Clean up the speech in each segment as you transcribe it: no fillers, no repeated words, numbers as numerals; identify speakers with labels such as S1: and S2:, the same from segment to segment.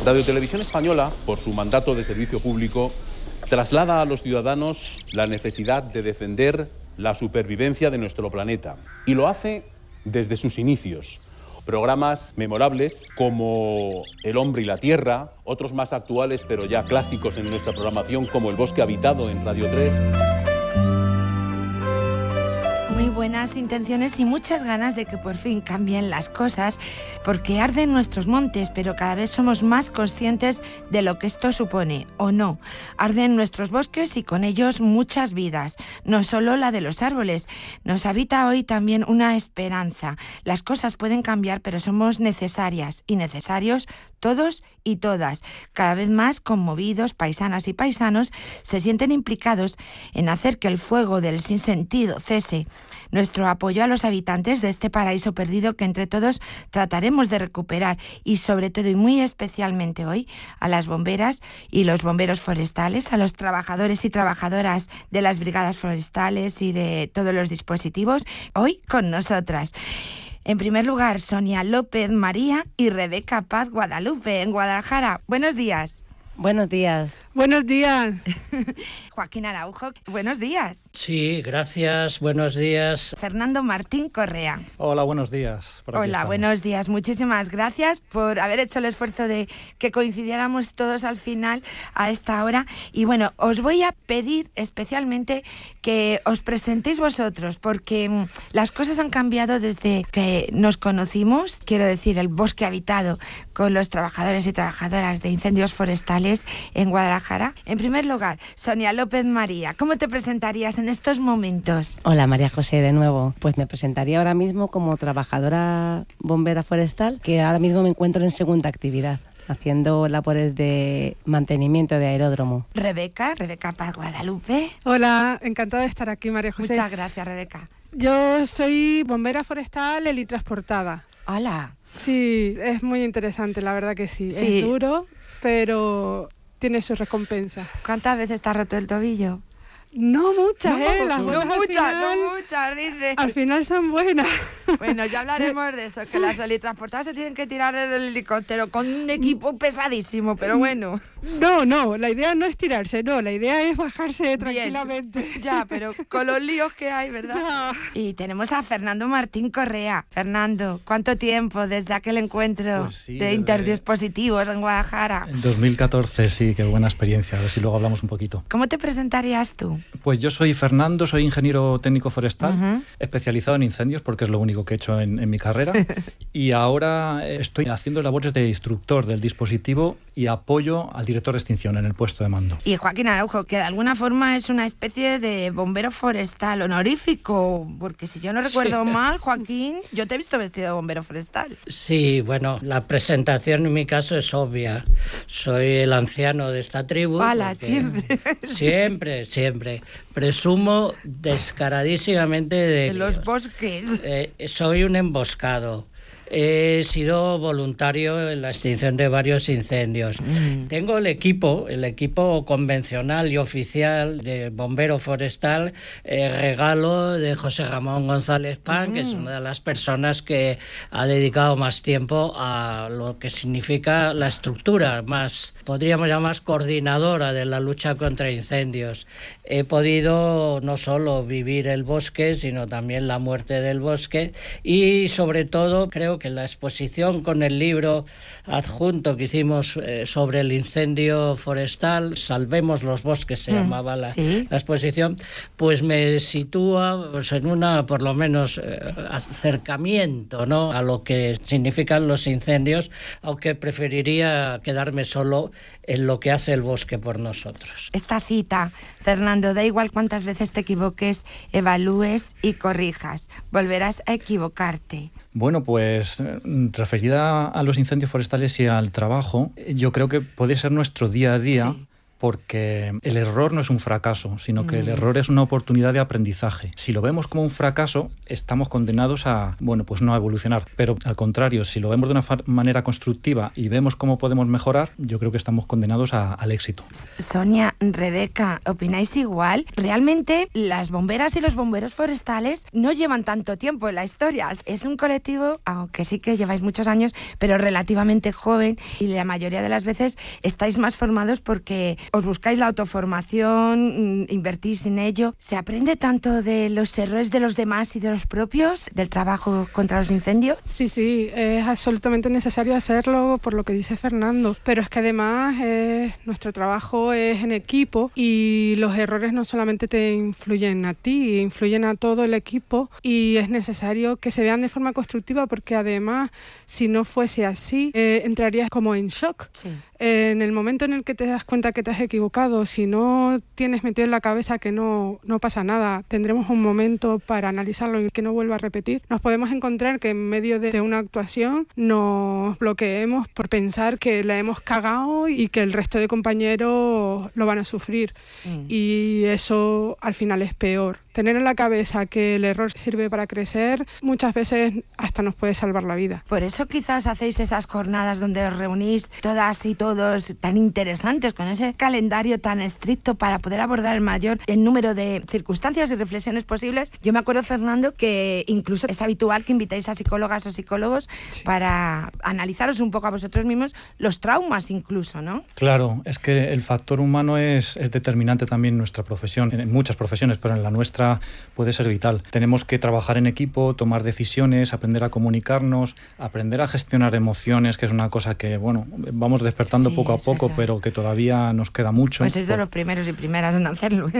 S1: Radio Televisión Española, por su mandato de servicio público, traslada a los ciudadanos la necesidad de defender la supervivencia de nuestro planeta. Y lo hace desde sus inicios. Programas memorables como El hombre y la tierra, otros más actuales pero ya clásicos en nuestra programación como El bosque habitado en Radio 3.
S2: Muy buenas intenciones y muchas ganas de que por fin cambien las cosas, porque arden nuestros montes, pero cada vez somos más conscientes de lo que esto supone, ¿o no? Arden nuestros bosques y con ellos muchas vidas, no solo la de los árboles. Nos habita hoy también una esperanza. Las cosas pueden cambiar, pero somos necesarias y necesarios todos y todas. Cada vez más conmovidos, paisanas y paisanos se sienten implicados en hacer que el fuego del sinsentido cese. Nuestro apoyo a los habitantes de este paraíso perdido que entre todos trataremos de recuperar, y sobre todo y muy especialmente hoy a las bomberas y los bomberos forestales, a los trabajadores y trabajadoras de las brigadas forestales y de todos los dispositivos, hoy con nosotras. En primer lugar, Sonia López María y Rebeca Paz Guadalupe, en Guadalajara. Buenos días.
S3: Buenos días.
S4: Buenos días.
S2: Joaquín Araujo, buenos días.
S5: Sí, gracias, buenos días.
S2: Fernando Martín Correa.
S6: Hola, buenos días.
S2: Hola, buenos días. Muchísimas gracias por haber hecho el esfuerzo de que coincidiéramos todos al final a esta hora. Y bueno, os voy a pedir especialmente que os presentéis vosotros, porque las cosas han cambiado desde que nos conocimos, quiero decir, el bosque habitado con los trabajadores y trabajadoras de incendios forestales en Guadalajara. En primer lugar, Sonia López María, ¿cómo te presentarías en estos momentos?
S3: Hola, María José, de nuevo. Pues me presentaría ahora mismo como trabajadora bombera forestal, que ahora mismo me encuentro en segunda actividad, haciendo labores de mantenimiento de aeródromo.
S2: Rebeca Paz Guadalupe.
S4: Hola, encantada de estar aquí, María José.
S2: Muchas gracias, Rebeca.
S4: Yo soy bombera forestal helitransportada.
S2: Hola.
S4: Sí, es muy interesante, la verdad que sí. Es duro, pero tiene su recompensa.
S2: ¿Cuántas veces te has roto el tobillo?
S4: No muchas,
S2: no muchas, dice.
S4: Al final son buenas.
S2: Bueno, ya hablaremos de eso, que las helitransportadas se tienen que tirar desde el helicóptero con un equipo pesadísimo, pero bueno.
S4: No, la idea no es tirarse, no, la idea es bajarse tranquilamente.
S2: Ya, pero con los líos que hay, ¿verdad?
S4: Ya.
S2: Y tenemos a Fernando Martín Correa. Fernando, ¿cuánto tiempo desde aquel encuentro de interdispositivos en Guadalajara?
S6: En 2014, sí, qué buena experiencia, a ver si luego hablamos un poquito.
S2: ¿Cómo te presentarías tú?
S6: Pues yo soy Fernando, soy ingeniero técnico forestal, especializado en incendios porque es lo único que he hecho en mi carrera, y ahora estoy haciendo labores de instructor del dispositivo y apoyo al director de extinción en el puesto de mando.
S2: Y Joaquín Araujo, que de alguna forma es una especie de bombero forestal honorífico, porque si yo no recuerdo mal, Joaquín, yo te he visto vestido de bombero forestal.
S5: Sí, bueno, la presentación en mi caso es obvia. Soy el anciano de esta tribu.
S2: ¡Hala, siempre!
S5: Siempre. Presumo descaradísimamente de
S2: los bosques.
S5: Soy un emboscado. He sido voluntario en la extinción de varios incendios. Tengo el equipo convencional y oficial de bombero forestal, regalo de José Ramón González Pan, que es una de las personas que ha dedicado más tiempo a lo que significa la estructura más, podríamos llamar, coordinadora de la lucha contra incendios. He podido no solo vivir el bosque, sino también la muerte del bosque, y sobre todo creo que la exposición con el libro adjunto que hicimos sobre el incendio forestal, Salvemos los bosques se llamaba la exposición, pues me sitúa pues, en una, por lo menos, acercamiento, ¿no?, a lo que significan los incendios, aunque preferiría quedarme solo en lo que hace el bosque por nosotros.
S2: Esta cita, Fernando, da igual cuántas veces te equivoques, evalúes y corrijas, volverás a equivocarte.
S6: Bueno, pues referida a los incendios forestales y al trabajo, yo creo que puede ser nuestro día a día porque el error no es un fracaso, sino que el error es una oportunidad de aprendizaje. Si lo vemos como un fracaso, estamos condenados a, pues no a evolucionar. Pero al contrario, si lo vemos de una manera constructiva y vemos cómo podemos mejorar, yo creo que estamos condenados al éxito.
S2: Sonia, Rebeca, ¿opináis igual? Realmente las bomberas y los bomberos forestales no llevan tanto tiempo en la historia. Es un colectivo, aunque sí que lleváis muchos años, pero relativamente joven, y la mayoría de las veces estáis más formados porque os buscáis la autoformación, invertís en ello. ¿Se aprende tanto de los errores de los demás y de los propios, del trabajo contra los incendios?
S4: Sí, es absolutamente necesario hacerlo por lo que dice Fernando, pero es que además nuestro trabajo es en equipo y los errores no solamente te influyen a ti, influyen a todo el equipo, y es necesario que se vean de forma constructiva, porque además, si no fuese así, entrarías como en shock.
S2: Sí.
S4: En el momento en el que te das cuenta que te has equivocado, si no tienes metido en la cabeza que no pasa nada, tendremos un momento para analizarlo y que no vuelva a repetir, nos podemos encontrar que en medio de una actuación nos bloqueemos por pensar que la hemos cagado y que el resto de compañeros lo van a sufrir. Y eso al final es peor. Tener en la cabeza que el error sirve para crecer, muchas veces hasta nos puede salvar la vida.
S2: Por eso quizás hacéis esas jornadas donde os reunís todas y todos tan interesantes, con ese calendario tan estricto para poder abordar el número de circunstancias y reflexiones posibles. Yo me acuerdo, Fernando, que incluso es habitual que invitéis a psicólogas o psicólogos para analizaros un poco a vosotros mismos los traumas incluso, ¿no?
S6: Claro, es que el factor humano es determinante también en nuestra profesión, en muchas profesiones, pero en la nuestra puede ser vital. Tenemos que trabajar en equipo, tomar decisiones, aprender a comunicarnos, aprender a gestionar emociones, que es una cosa que, vamos despertando poco a poco, pero que todavía nos queda mucho.
S2: Pues sois de los primeros y primeras en hacerlo.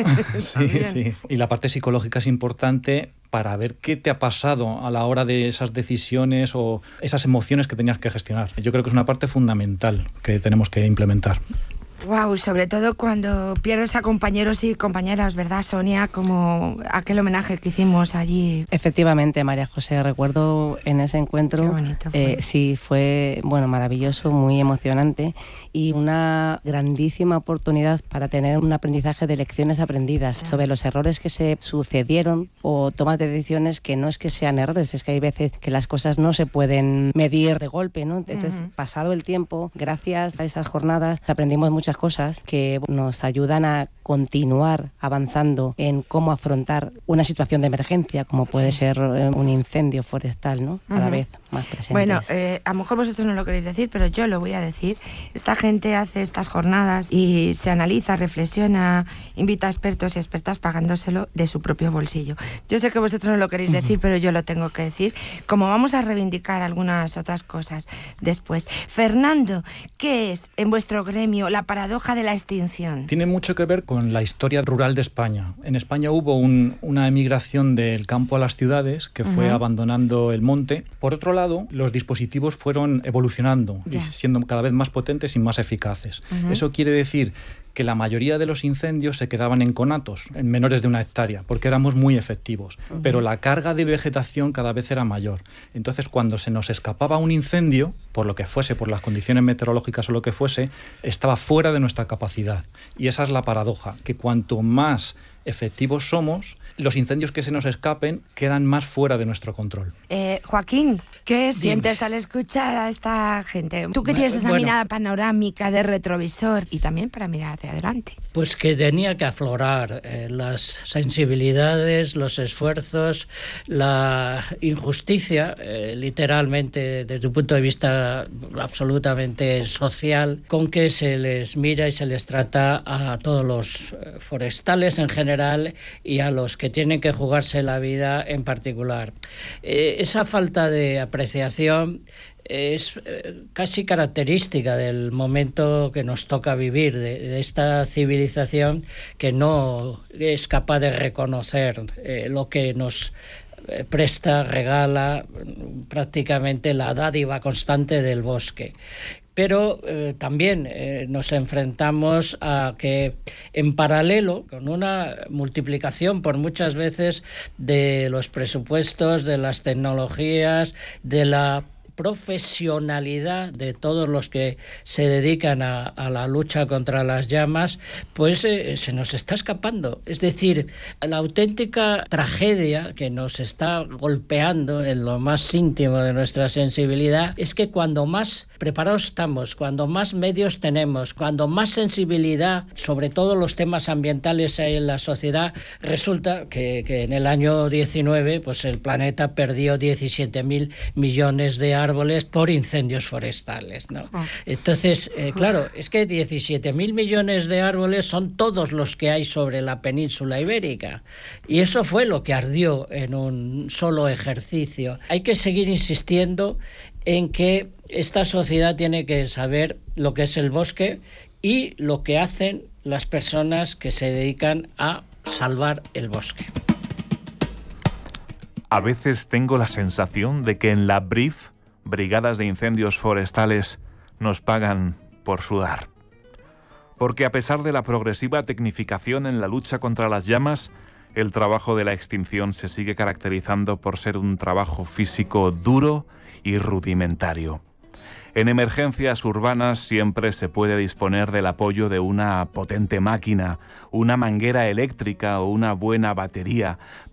S6: Sí. Y la parte psicológica es importante para ver qué te ha pasado a la hora de esas decisiones o esas emociones que tenías que gestionar. Yo creo que es una parte fundamental que tenemos que implementar.
S2: Wow, sobre todo cuando pierdes a compañeros y compañeras, ¿verdad, Sonia? Como aquel homenaje que hicimos allí.
S3: Efectivamente, María José, recuerdo en ese encuentro.
S2: Qué bonito fue.
S3: Sí, fue maravilloso, muy emocionante y una grandísima oportunidad para tener un aprendizaje de lecciones aprendidas sobre los errores que se sucedieron o tomas de decisiones que no es que sean errores, es que hay veces que las cosas no se pueden medir de golpe, ¿no? Entonces, pasado el tiempo, gracias a esas jornadas, aprendimos muchas cosas que nos ayudan a continuar avanzando en cómo afrontar una situación de emergencia, como puede ser un incendio forestal, ¿no? Cada vez más presentes.
S2: Bueno, a lo mejor vosotros no lo queréis decir, pero yo lo voy a decir. Esta gente hace estas jornadas y se analiza, reflexiona, invita a expertos y expertas pagándoselo de su propio bolsillo. Yo sé que vosotros no lo queréis decir, pero yo lo tengo que decir, como vamos a reivindicar algunas otras cosas después. Fernando, ¿qué es en vuestro gremio la paradoja de la extinción?
S6: Tiene mucho que ver con la historia rural de España. En España hubo una emigración del campo a las ciudades que fue abandonando el monte. Por otro lado, los dispositivos fueron evolucionando y siendo cada vez más potentes y más eficaces. Eso quiere decir que la mayoría de los incendios se quedaban en conatos, en menores de 1 hectárea, porque éramos muy efectivos. Pero la carga de vegetación cada vez era mayor. Entonces, cuando se nos escapaba un incendio, por lo que fuese, por las condiciones meteorológicas o lo que fuese, estaba fuera de nuestra capacidad. Y esa es la paradoja, que cuanto más efectivos somos, los incendios que se nos escapen quedan más fuera de nuestro control.
S2: Joaquín, ¿qué sientes al escuchar a esta gente? Tú que tienes esa mirada panorámica de retrovisor y también para mirar hacia adelante.
S5: Pues que tenía que aflorar las sensibilidades, los esfuerzos, la injusticia, literalmente desde un punto de vista absolutamente social, con que se les mira y se les trata a todos los forestales en general y a los que tienen que jugarse la vida en particular. Esa falta de apreciación es casi característica del momento que nos toca vivir, de esta civilización que no es capaz de reconocer lo que nos presta, regala prácticamente la dádiva constante del bosque. Pero también nos enfrentamos a que en paralelo, con una multiplicación por muchas veces de los presupuestos, de las tecnologías, de la profesionalidad de todos los que se dedican a la lucha contra las llamas, pues se nos está escapando. Es decir, la auténtica tragedia que nos está golpeando en lo más íntimo de nuestra sensibilidad es que cuando más preparados estamos, cuando más medios tenemos, cuando más sensibilidad sobre todos los temas ambientales hay en la sociedad, resulta que en el año 19 pues el planeta perdió 17.000 millones de árboles por incendios forestales, ¿no? Entonces, claro, es que 17.000 millones de árboles son todos los que hay sobre la península ibérica. Y eso fue lo que ardió en un solo ejercicio. Hay que seguir insistiendo en que esta sociedad tiene que saber lo que es el bosque y lo que hacen las personas que se dedican a salvar el bosque.
S7: A veces tengo la sensación de que en la BRIF, Brigadas de Incendios Forestales, nos pagan por sudar. Porque a pesar de la progresiva tecnificación en la lucha contra las llamas, el trabajo de la extinción se sigue caracterizando por ser un trabajo físico duro y rudimentario. En emergencias urbanas siempre se puede disponer del apoyo de una potente máquina, una manguera eléctrica o una buena batería,